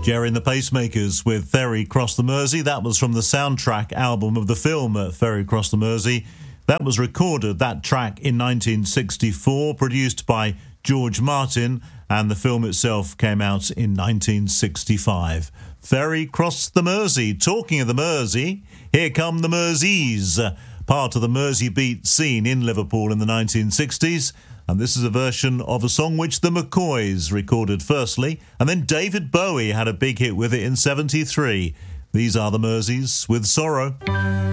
Gerry and the Pacemakers with Ferry Cross the Mersey. That was from the soundtrack album of the film Ferry Cross the Mersey. That was recorded, that track, in 1964, produced by George Martin, and the film itself came out in 1965. Ferry Cross the Mersey. Talking of the Mersey, here come the Merseys, part of the Mersey beat scene in Liverpool in the 1960s. And this is a version of a song which the McCoys recorded firstly, and then David Bowie had a big hit with it in 73. These are the Merseys with Sorrow.